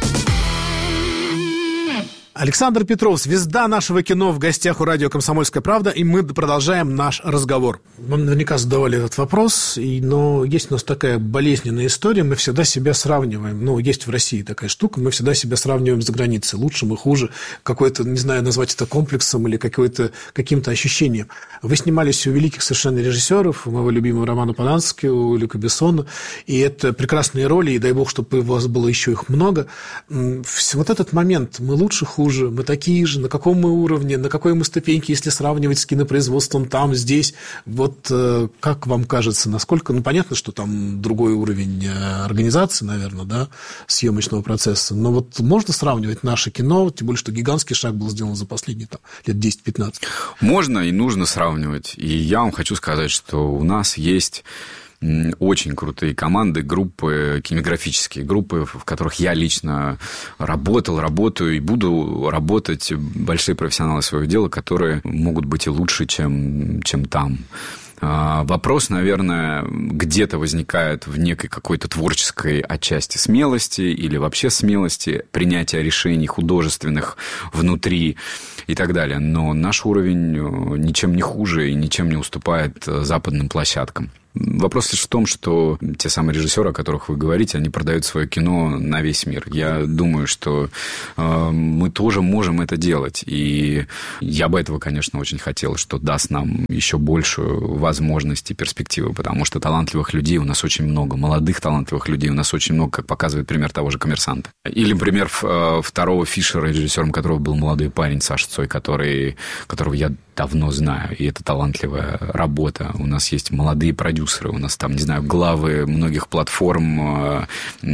Александр Петров, звезда нашего кино, в гостях у радио «Комсомольская правда», и мы продолжаем наш разговор. Вам наверняка задавали этот вопрос, и, но есть у нас такая болезненная история, мы всегда себя сравниваем, ну, есть в России такая штука, мы всегда себя сравниваем с границей, лучшим и хуже, какой-то, не знаю, назвать это комплексом или какой-то, каким-то ощущением. Вы снимались у великих совершенно режиссеров, у моего любимого Романа Полански, у Люка Бессона, и это прекрасные роли, и дай бог, чтобы у вас было еще их много. Вот этот момент, мы лучше, хуже, хуже, мы такие же, на каком мы уровне, на какой мы ступеньке, если сравнивать с кинопроизводством там, здесь. Вот как вам кажется, насколько... Ну, понятно, что там другой уровень организации, наверное, да, съемочного процесса, но вот можно сравнивать наше кино, тем более, что гигантский шаг был сделан за последние там, лет десять-пятнадцать? Можно и нужно сравнивать. И я вам хочу сказать, что у нас есть очень крутые команды, группы, кинематографические группы, в которых я лично работал, работаю и буду работать, большие профессионалы своего дела, которые могут быть и лучше, чем, чем там. Вопрос, наверное, где-то возникает в некой какой-то творческой отчасти смелости или вообще смелости, принятия решений художественных внутри и так далее. Но наш уровень ничем не хуже и ничем не уступает западным площадкам. Вопрос лишь в том, что те самые режиссеры, о которых вы говорите, они продают свое кино на весь мир. Я думаю, что э, мы тоже можем это делать. И я бы этого, конечно, очень хотел, что даст нам еще большую возможность и перспективы, потому что талантливых людей у нас очень много, молодых талантливых людей у нас очень много, как показывает пример того же «Коммерсанта». Или пример э, второго Фишера, режиссером которого был молодой парень Саша Цой, который, которого я давно знаю, и это талантливая работа. У нас есть молодые продюсеры, у нас там, не знаю, главы многих платформ,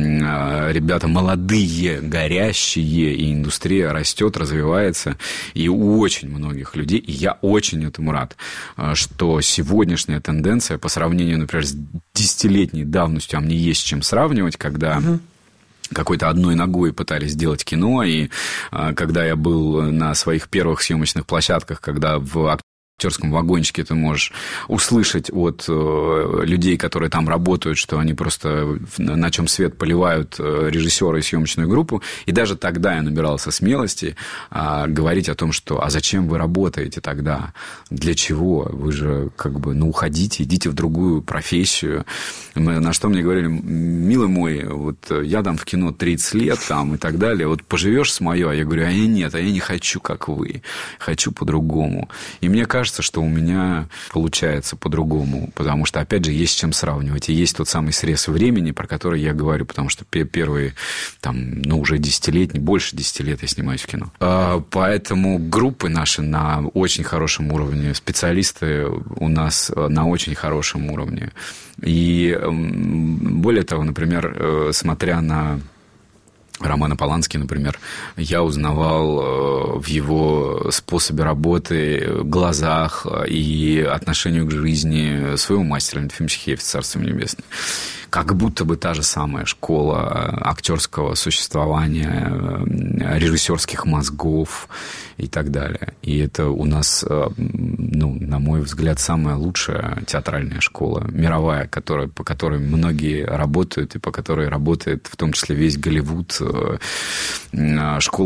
ребята молодые, горящие, и индустрия растет, развивается, и у очень многих людей, и я очень этому рад, что сегодняшняя тенденция по сравнению, например, с десятилетней давностью, а мне есть с чем сравнивать, когда... Uh-huh. какой-то одной ногой пытались сделать кино, и а, когда я был на своих первых съемочных площадках, когда в актерском вагончике ты можешь услышать от э, людей, которые там работают, что они просто на чем свет поливают э, режиссера и съемочную группу, и даже тогда я набирался смелости э, говорить о том, что а зачем вы работаете тогда, для чего, вы же как бы, ну, уходите, идите в другую профессию. На что мне говорили: милый мой, вот я там в кино тридцать лет там, и так далее, вот поживешь с моё, а я говорю: а я нет, а я не хочу, как вы, хочу по-другому. И мне кажется, что у меня получается по-другому, потому что, опять же, есть с чем сравнивать, и есть тот самый срез времени, про который я говорю, потому что первые, там, ну, уже десятилетние, больше десяти лет я снимаюсь в кино. Поэтому группы наши на очень хорошем уровне, специалисты у нас на очень хорошем уровне. И более того, например, смотря на Романа Полански, например, я узнавал в его способе работы, глазах и отношению к жизни своего мастера Ефима Чехиевича, царство небесное. Как будто бы та же самая школа актерского существования, режиссерских мозгов и так далее. И это у нас, ну, на мой взгляд, самая лучшая театральная школа, мировая, которая, по которой многие работают, и по которой работает в том числе весь Голливуд. Школа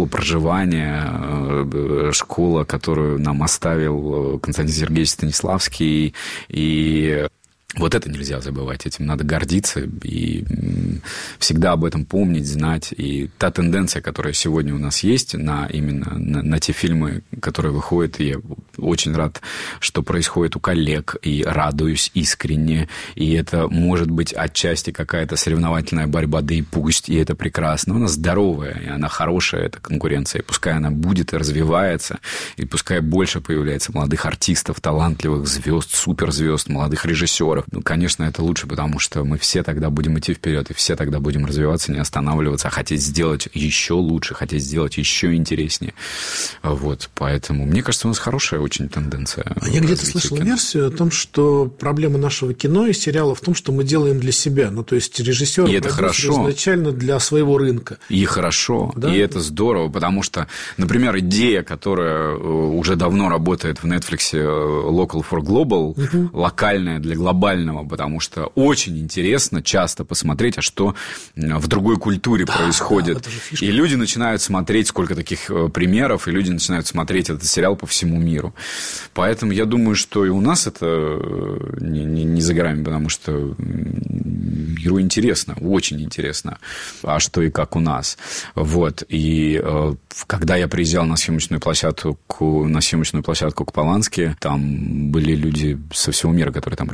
проживания, школа, которую нам оставил Константин Сергеевич Станиславский, и вот это нельзя забывать, этим надо гордиться и всегда об этом помнить, знать. И та тенденция, которая сегодня у нас есть на именно на, на те фильмы, которые выходят, и я очень рад, что происходит у коллег, и радуюсь искренне. И это может быть отчасти какая-то соревновательная борьба, да и пусть, и это прекрасно. Она здоровая, и она хорошая, эта конкуренция. И пускай она будет и развивается, и пускай больше появляется молодых артистов, талантливых звезд, суперзвезд, молодых режиссеров. Ну, конечно, это лучше, потому что мы все тогда будем идти вперед, и все тогда будем развиваться, не останавливаться, а хотеть сделать еще лучше, хотеть сделать еще интереснее. Вот, поэтому, мне кажется, у нас хорошая очень тенденция. А я где-то слышал кино. Версию о том, что проблема нашего кино и сериала в том, что мы делаем для себя. Ну, то есть режиссер, и это хорошо. Изначально для своего рынка. И хорошо, да? И это здорово, потому что, например, идея, которая уже давно работает в Netflix, Local for Global, угу. локальная для глобального, потому что очень интересно часто посмотреть, а что в другой культуре да, происходит. Да, и люди начинают смотреть, сколько таких примеров, и люди начинают смотреть этот сериал по всему миру. Поэтому я думаю, что и у нас это не, не, не за горами, потому что миру интересно, очень интересно, а что и как у нас. Вот. И э, когда я приезжал на съемочную площадку, на съемочную площадку к Полански, там были люди со всего мира, которые там работали.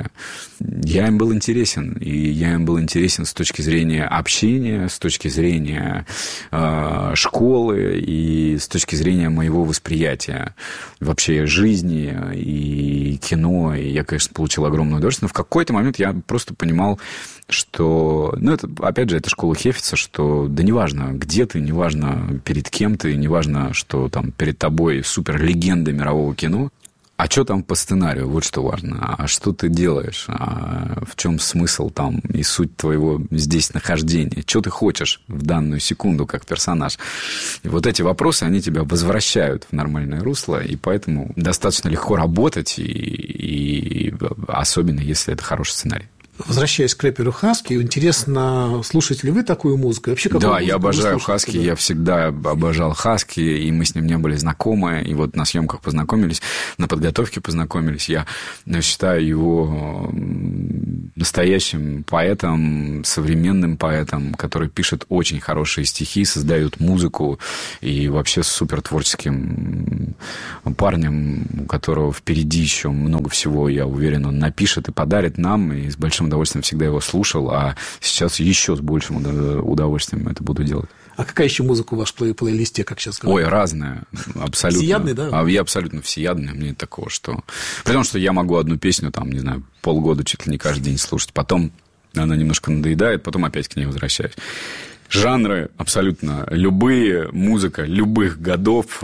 Я им был интересен, и я им был интересен с точки зрения общения, с точки зрения э, школы и с точки зрения моего восприятия вообще жизни и кино. И я, конечно, получил огромное удовольствие, но в какой-то момент я просто понимал, что, ну, это, опять же, это школа Хефица, что, да неважно, где ты, неважно, перед кем ты, неважно, что там перед тобой суперлегенда мирового кино, а что там по сценарию, вот что важно, а что ты делаешь, а в чем смысл там и суть твоего здесь нахождения, что ты хочешь в данную секунду как персонаж. И вот эти вопросы, они тебя возвращают в нормальное русло, и поэтому достаточно легко работать, и, и особенно если это хороший сценарий. Возвращаясь к рэперу Хаски, интересно, слушаете ли вы такую музыку? Вообще, да, я обожаю Хаски, да? Я всегда обожал Хаски, и мы с ним не были знакомы, и вот на съемках познакомились, на подготовке познакомились. Я считаю его настоящим поэтом, современным поэтом, который пишет очень хорошие стихи, создает музыку, и вообще супер творческим парнем, у которого впереди еще много всего, я уверен, он напишет и подарит нам, и с большим удовольствием всегда его слушал, а сейчас еще с большим удовольствием это буду делать. А какая еще музыка у вас в плейлисте, как сейчас говорят? Ой, разная, абсолютно. Всеядный, да? Я абсолютно всеядный, мне такого, что... При том, что я могу одну песню, там, не знаю, полгода чуть ли не каждый день слушать, потом она немножко надоедает, потом опять к ней возвращаюсь. Жанры абсолютно любые, музыка любых годов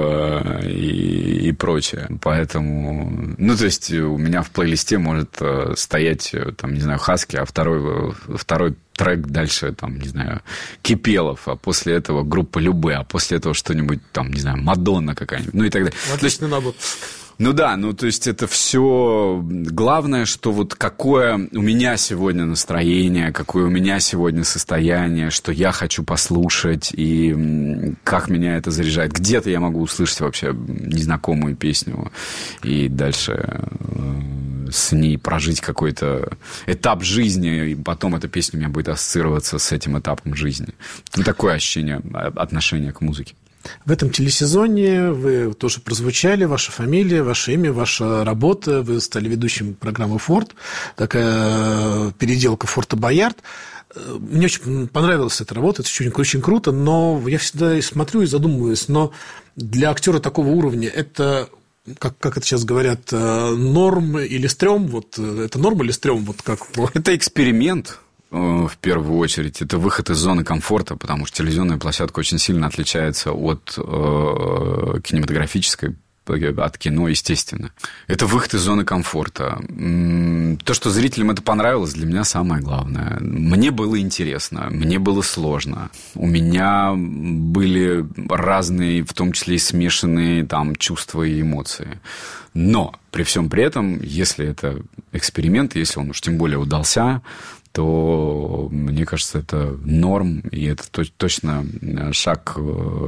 и, и прочее. Поэтому, ну, то есть, у меня в плейлисте может стоять, там, не знаю, Хаски, а второй, второй трек дальше, там, не знаю, Кипелов, а после этого группа Любэ, а после этого что-нибудь, там, не знаю, Мадонна какая-нибудь, ну и так далее. Отличный набор. Ну да, ну то есть это все главное, что вот какое у меня сегодня настроение, какое у меня сегодня состояние, что я хочу послушать и как меня это заряжает. Где-то я могу услышать вообще незнакомую песню и дальше с ней прожить какой-то этап жизни, и потом эта песня у меня будет ассоциироваться с этим этапом жизни. Ну, такое ощущение, отношение к музыке. В этом телесезоне вы тоже прозвучали, ваша фамилия, ваше имя, ваша работа. Вы стали ведущим программы «Форт», такая переделка «Форта Боярд». Мне очень понравилась эта работа, это очень, очень круто, но я всегда смотрю и задумываюсь, но для актера такого уровня это... Как, как это сейчас говорят, норм или стрём? Вот, это норм или стрём? Вот как... Это эксперимент, в первую очередь. Это выход из зоны комфорта, потому что телевизионная площадка очень сильно отличается от э, кинематографической, от кино, естественно. Это выход из зоны комфорта. То, что зрителям это понравилось, для меня самое главное. Мне было интересно, мне было сложно. У меня были разные, в том числе и смешанные там чувства и эмоции. Но при всем при этом, если это эксперимент, если он уж тем более удался, то, мне кажется, это норм, и это точно шаг,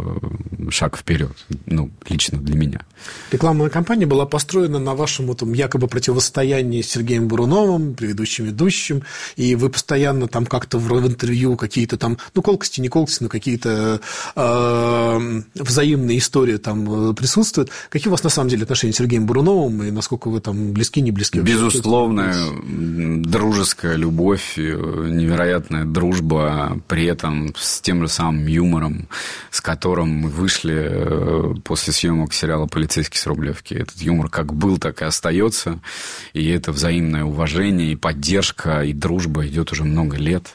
шаг вперед, ну, лично для меня. Рекламная кампания была построена на вашем этом якобы противостоянии с Сергеем Буруновым, предыдущим ведущим, и вы постоянно там как-то в интервью какие-то там, ну, колкости, не колкости, но какие-то э, взаимные истории там присутствуют. Какие у вас на самом деле отношения с Сергеем Буруновым, и насколько вы там близки, не близки? Безусловная дружеская любовь, невероятная дружба, при этом с тем же самым юмором, с которым мы вышли после съемок сериала «Полицейский с Рублевки». Этот юмор как был, так и остается, и это взаимное уважение, и поддержка, и дружба идет уже много лет.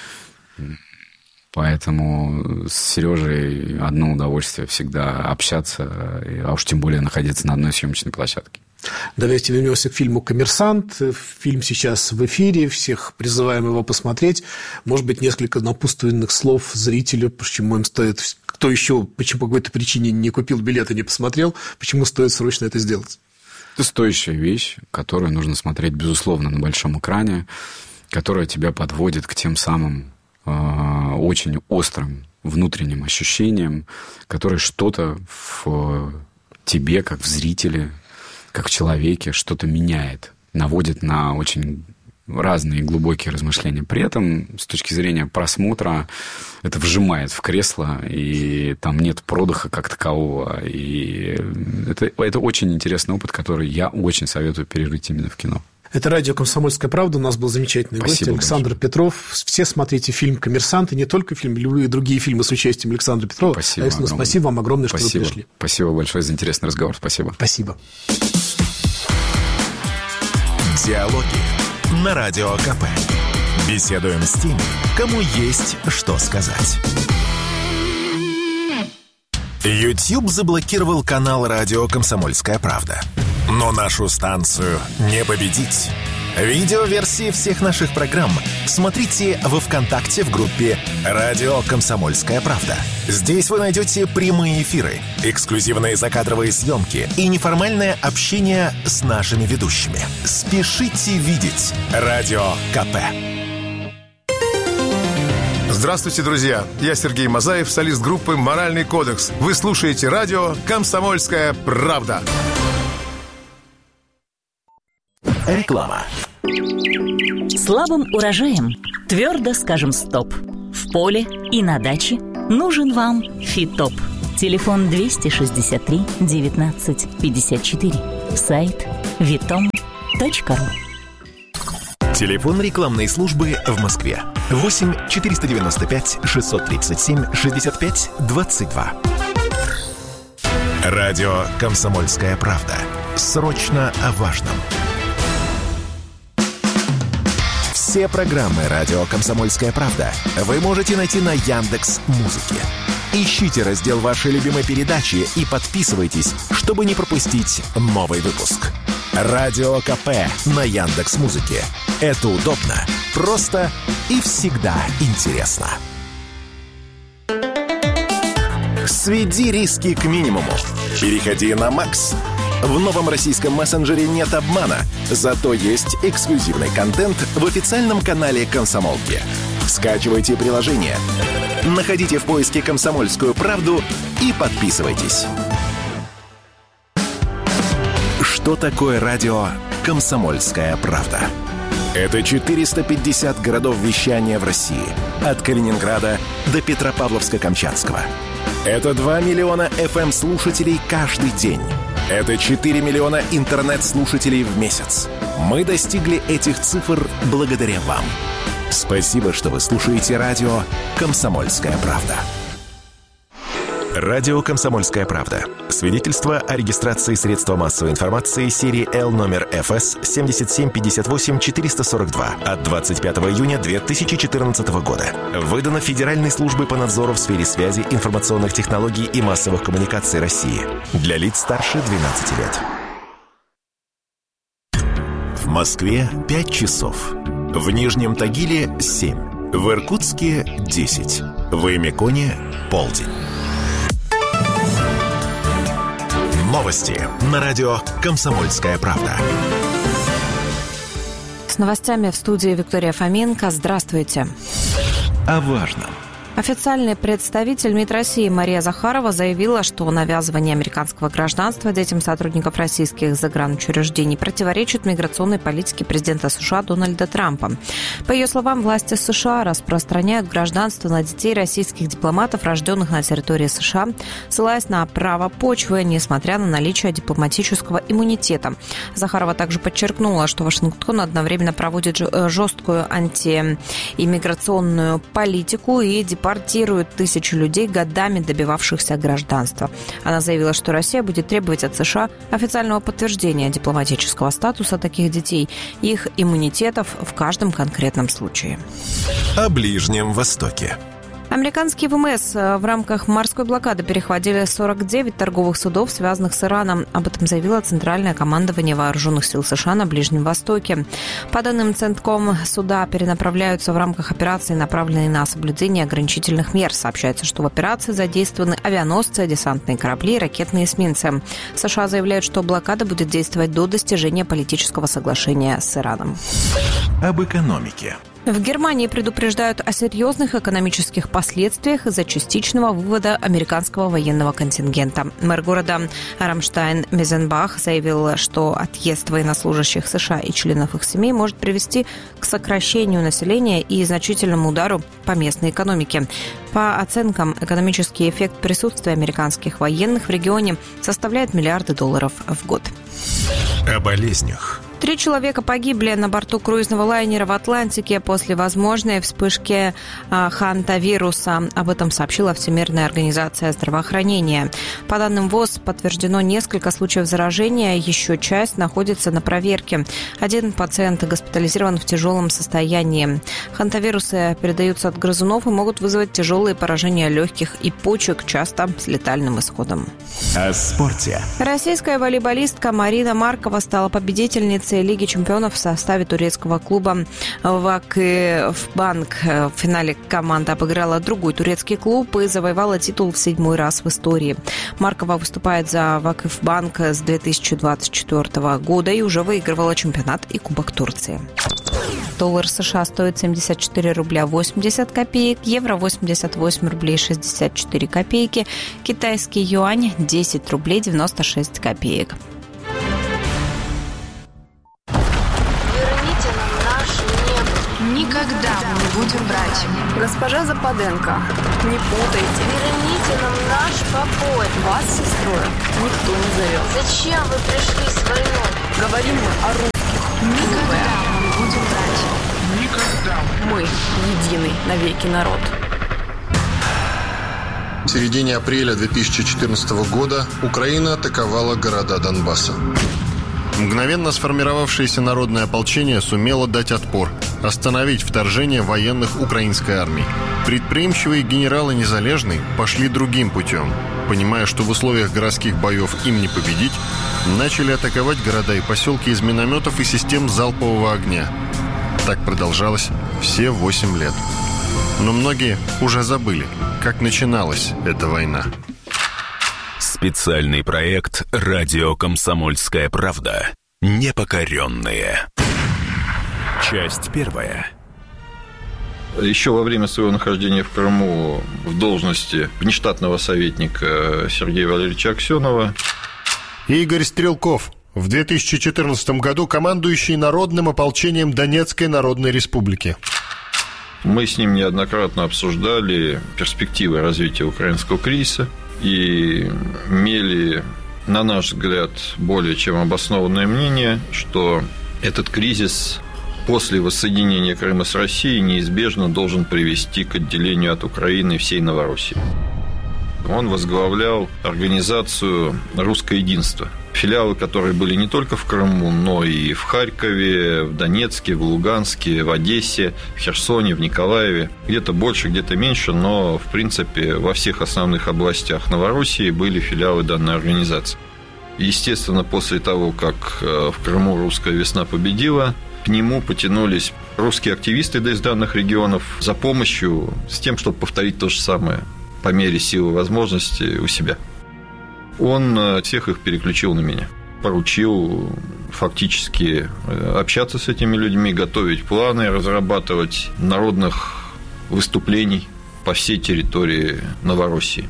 Поэтому с Сережей одно удовольствие всегда общаться, а уж тем более находиться на одной съемочной площадке. Давайте вернемся к фильму «Коммерсант». Фильм сейчас в эфире, всех призываем его посмотреть. Может быть, несколько напутственных слов зрителю, почему им стоит... Кто еще, почему по какой-то причине не купил билет и не посмотрел, почему стоит срочно это сделать? Это стоящая вещь, которую нужно смотреть, безусловно, на большом экране, которая тебя подводит к тем самым э, очень острым внутренним ощущениям, которые что-то в тебе, как в зрителе, как в человеке, что-то меняет, наводит на очень разные глубокие размышления. При этом, с точки зрения просмотра, это вжимает в кресло, и там нет продыха как такового. И это, это очень интересный опыт, который я очень советую пережить именно в кино. Это радио «Комсомольская правда». У нас был замечательный гость Александр большое. Петров. Все смотрите фильм «Коммерсант», и не только фильм, любые другие фильмы с участием Александра Петрова. Спасибо, Александр, спасибо вам огромное, что спасибо. вы пришли. Спасибо большое за интересный разговор. Спасибо. Спасибо. Диалоги на Радио КП. Беседуем с теми, кому есть что сказать. YouTube заблокировал канал радио «Комсомольская правда». Но нашу станцию не победить. Видеоверсии всех наших программ смотрите во ВКонтакте в группе «Радио Комсомольская правда». Здесь вы найдете прямые эфиры, эксклюзивные закадровые съемки и неформальное общение с нашими ведущими. Спешите видеть Радио КП. Здравствуйте, друзья! Я Сергей Мазаев, солист группы «Моральный кодекс». Вы слушаете радио «Комсомольская правда». Реклама. Слабым урожаем твердо скажем «стоп». В поле и на даче нужен вам Фитоп. Телефон двести шестьдесят три девятнадцать пятьдесят четыре. Сайт витом точка ру. Телефон рекламной службы в Москве. восемь четыреста девяносто пять шестьсот тридцать семь шестьдесят пять двадцать два. Радио «Комсомольская правда». Срочно о важном. Все программы «Радио Комсомольская правда» вы можете найти на Яндекс.Музыке. Ищите раздел вашей любимой передачи и подписывайтесь, чтобы не пропустить новый выпуск. Радио КП на Яндекс.Музыке. Это удобно, просто и всегда интересно. Сведи риски к минимуму. Переходи на Макс. В новом российском мессенджере нет обмана, зато есть эксклюзивный контент в официальном канале «Комсомолки». Скачивайте приложение, находите в поиске «Комсомольскую правду» и подписывайтесь. Что такое радио «Комсомольская правда»? Это четыреста пятьдесят городов вещания в России, от Калининграда до Петропавловска-Камчатского. Это два миллиона эф эм-слушателей каждый день. Это четыре миллиона интернет-слушателей в месяц. Мы достигли этих цифр благодаря вам. Спасибо, что вы слушаете радио «Комсомольская правда». Радио «Комсомольская правда». Свидетельство о регистрации средства массовой информации серии L номер эф эс семь семь пять восемь четыре сорок два от двадцать пятого июня две тысячи четырнадцатого года. Выдано Федеральной службой по надзору в сфере связи, информационных технологий и массовых коммуникаций России. Для лиц старше двенадцати лет. В Москве пять часов. В Нижнем Тагиле семь. В Иркутске десять. В Эмиконе полдень. Новости на радио «Комсомольская правда». С новостями в студии Виктория Фоменко. Здравствуйте. О важном. Официальный представитель МИД России Мария Захарова заявила, что навязывание американского гражданства детям сотрудников российских загранучреждений противоречит миграционной политике президента США Дональда Трампа. По ее словам, власти США распространяют гражданство на детей российских дипломатов, рожденных на территории США, ссылаясь на право почвы, несмотря на наличие дипломатического иммунитета. Захарова также подчеркнула, что Вашингтон одновременно проводит жесткую антииммиграционную политику и дипломатию депортируют тысячи людей, годами добивавшихся гражданства. Она заявила, что Россия будет требовать от США официального подтверждения дипломатического статуса таких детей и их иммунитетов в каждом конкретном случае. О Ближнем Востоке. Американские ВМС в рамках морской блокады перехватили сорок девять торговых судов, связанных с Ираном. Об этом заявило Центральное командование Вооруженных сил США на Ближнем Востоке. По данным Центком, суда перенаправляются в рамках операции, направленной на соблюдение ограничительных мер. Сообщается, что в операции задействованы авианосцы, десантные корабли и ракетные эсминцы. США заявляют, что блокада будет действовать до достижения политического соглашения с Ираном. Об экономике. В Германии предупреждают о серьезных экономических последствиях из-за частичного вывода американского военного контингента. Мэр города Рамштайн Мезенбах заявил, что отъезд военнослужащих США и членов их семей может привести к сокращению населения и значительному удару по местной экономике. По оценкам, экономический эффект присутствия американских военных в регионе составляет миллиарды долларов в год. О болезнях. Три человека погибли на борту круизного лайнера в Атлантике после возможной вспышки хантавируса. Об этом сообщила Всемирная организация здравоохранения. По данным ВОЗ, подтверждено несколько случаев заражения, еще часть находится на проверке. Один пациент госпитализирован в тяжелом состоянии. Хантавирусы передаются от грызунов и могут вызвать тяжелые поражения легких и почек, часто с летальным исходом. О спорте. Российская волейболистка Марина Маркова стала победительницей Лиги чемпионов в составе турецкого клуба Vakıfbank. В финале команда обыграла другой турецкий клуб и завоевала титул в седьмой раз в истории. Маркова выступает за Vakıfbank с две тысячи двадцать четвёртого года и уже выигрывала чемпионат и Кубок Турции. Доллар США стоит семьдесят четыре рубля восемьдесят копеек, евро восемьдесят восемь рублей шестьдесят четыре копейки, китайский юань десять рублей девяносто шесть копеек. Верните нам наше небо. Никогда мы не будем брать. Госпожа Западенко, не путайте. Верните нам наш покой. Вас, сестрой, никто не зовет. Зачем вы пришли с войной? Говорим мы о русских. Никогда мы не будем брать. Никогда. Мы единый навеки народ. В середине апреля две тысячи четырнадцатого года Украина атаковала города Донбасса. Мгновенно сформировавшееся народное ополчение сумело дать отпор, остановить вторжение военных украинской армии. Предприимчивые генералы Незалежной пошли другим путем. Понимая, что в условиях городских боев им не победить, начали атаковать города и поселки из минометов и систем залпового огня. Так продолжалось все восемь лет. Но многие уже забыли, как начиналась эта война. Специальный проект «Радио Комсомольская правда». Непокоренные. Часть первая. Еще во время своего нахождения в Крыму в должности внештатного советника Сергея Валерьевича Аксенова. Игорь Стрелков, в две тысячи четырнадцатом году командующий Народным ополчением Донецкой Народной Республики. Мы с ним неоднократно обсуждали перспективы развития украинского кризиса и имели, на наш взгляд, более чем обоснованное мнение, что этот кризис после воссоединения Крыма с Россией неизбежно должен привести к отделению от Украины всей Новороссии. Он возглавлял организацию «Русское единство», филиалы которой были не только в Крыму, но и в Харькове, в Донецке, в Луганске, в Одессе, в Херсоне, в Николаеве. Где-то больше, где-то меньше, но, в принципе, во всех основных областях Новороссии были филиалы данной организации. Естественно, после того, как в Крыму «Русская весна» победила, к нему потянулись русские активисты из данных регионов за помощью, с тем, чтобы повторить то же самое по мере сил и возможностей у себя. Он всех их переключил на меня. Поручил фактически общаться с этими людьми, готовить планы, разрабатывать народных выступлений по всей территории Новороссии.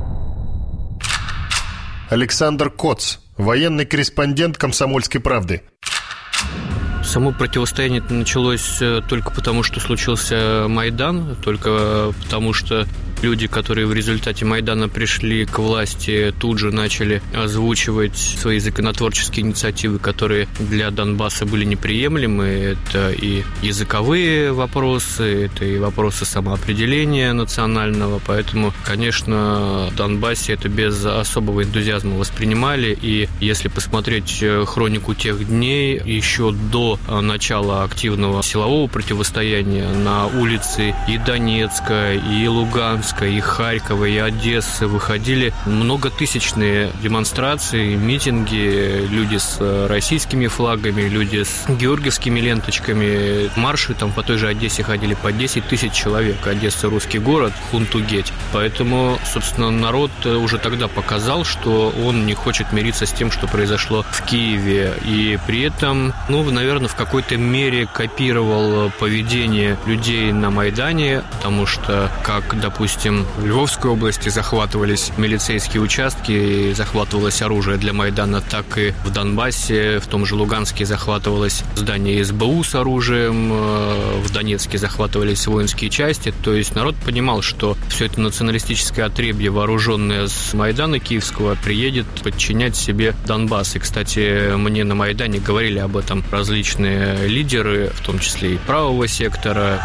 Александр Коц, военный корреспондент «Комсомольской правды». Само противостояние началось только потому, что случился Майдан, только потому, что люди, которые в результате Майдана пришли к власти, тут же начали озвучивать свои законотворческие инициативы, которые для Донбасса были неприемлемы. Это и языковые вопросы, это и вопросы самоопределения национального. Поэтому, конечно, в Донбассе это без особого энтузиазма воспринимали. И если посмотреть хронику тех дней, еще до начала активного силового противостояния на улице и Донецка, и Луганска, и Харькова, и Одессы выходили многотысячные демонстрации, митинги, люди с российскими флагами, люди с георгиевскими ленточками. Марши там по той же Одессе ходили по десять тысяч человек. Одесса — русский город, Хунту-Геть. Поэтому, собственно, народ уже тогда показал, что он не хочет мириться с тем, что произошло в Киеве. И при этом, ну, наверное, в какой-то мере копировал поведение людей на Майдане, потому что, как, допустим, допустим, в Львовской области захватывались милицейские участки и захватывалось оружие для Майдана, так и в Донбассе, в том же Луганске захватывалось здание эс бэ у с оружием, в Донецке захватывались воинские части. То есть народ понимал, что все это националистическое отребье, вооруженное с Майдана Киевского, приедет подчинять себе Донбасс. И, кстати, мне на Майдане говорили об этом различные лидеры, в том числе и правого сектора.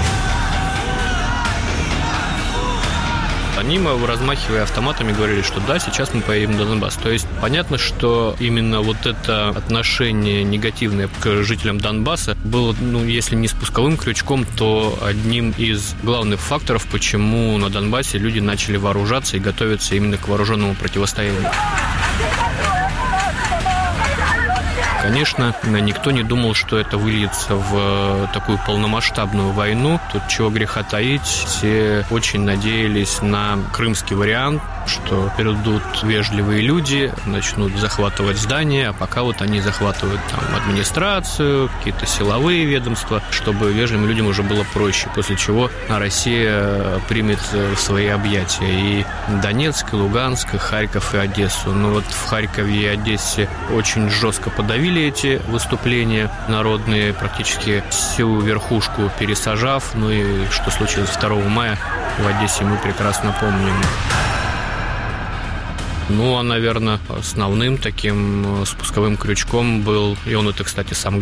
Они, размахивая автоматами, говорили, что да, сейчас мы поедем на Донбасс. То есть понятно, что именно вот это отношение негативное к жителям Донбасса было, ну, если не спусковым крючком, то одним из главных факторов, почему на Донбассе люди начали вооружаться и готовиться именно к вооруженному противостоянию. Конечно, никто не думал, что это выльется в такую полномасштабную войну. Тут чего греха таить. Все очень надеялись на крымский вариант, что придут вежливые люди, начнут захватывать здания, а пока вот они захватывают там администрацию, какие-то силовые ведомства, чтобы вежливым людям уже было проще, после чего Россия примет в свои объятия и Донецк, и Луганск, и Харьков, и Одессу. Но вот в Харькове и Одессе очень жестко подавили эти выступления народные, практически всю верхушку пересажав. Ну и что случилось второго мая в Одессе, мы прекрасно помним. Ну, а, наверное, основным таким спусковым крючком был, и он это, кстати, сам